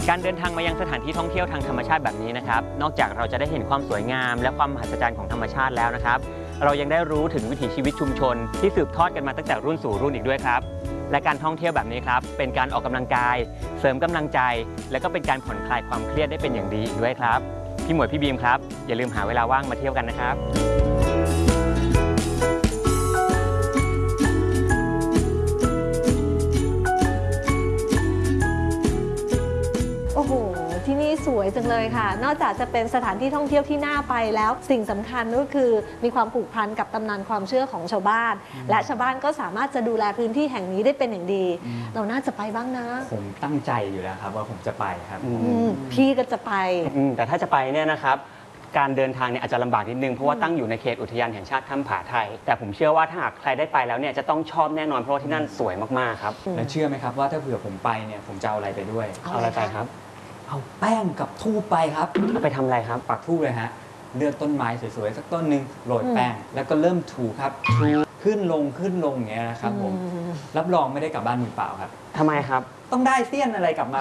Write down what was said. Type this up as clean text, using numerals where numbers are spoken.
การเดินทางมายังสถานที่ท่องเที่ยวทางธรรมชาติแบบนี้นะครับนอกจากเราจะได้เห็นความสวยงามและความมหัศจรรย์ของธรรมชาติแล้วนะครับเรายังได้รู้ถึงวิถีชีวิตชุมชนที่สืบทอดกันมาตั้งแต่รุ่นสู่รุ่นอีกด้วยครับและการท่องเที่ยวแบบนี้ครับเป็นการออกกำลังกายเสริมกำลังใจและก็เป็นการผ่อนคลายความเครียดได้เป็นอย่างดีอีกด้วยครับพี่หมวยพี่บีมครับอย่าลืมหาเวลาว่างมาเที่ยวกันนะครับโอ้โหที่นี่สวยจังเลยค่ะนอกจากจะเป็นสถานที่ท่องเที่ยวที่น่าไปแล้วสิ่งสำคัญก็คือมีความผูกพันกับตำนานความเชื่อของชาวบ้าน และชาวบ้านก็สามารถจะดูแลพื้นที่แห่งนี้ได้เป็นอย่างดี เราน่าจะไปบ้างนะผมตั้งใจอยู่แล้วครับว่าผมจะไปครับพี่ก็จะไปแต่ถ้าจะไปเนี่ยนะครับการเดินทางเนี่ยอาจจะลำบากนิดนึงเพราะว่าตั้งอยู่ในเขตอุทยานแห่งชาติถ้ำผาไทยแต่ผมเชื่อว่าถ้าหากใครได้ไปแล้วเนี่ยจะต้องชอบแน่นอนเพราะว่าที่นั่นสวยมากๆครับแล้วเชื่อไหมครับว่าถ้าเผื่อผมไปเนี่ยผมจะเอาอะไรไปด้วยเอาเอาอะไรไปครับเอาแป้งกับทูบไปครับเอาไปทำอะไรครับปักทูบเลยฮะเลือกต้นไม้สวยๆสักต้นหนึ่งโรยแป้งแล้วก็เริ่มถูครับถูขึ้นลงอย่างเงี้ยนะครับผมรับรองไม่ได้กลับบ้านมือเปล่าครับทำไมครับต้องได้เสี้ยนอะไรกลับมา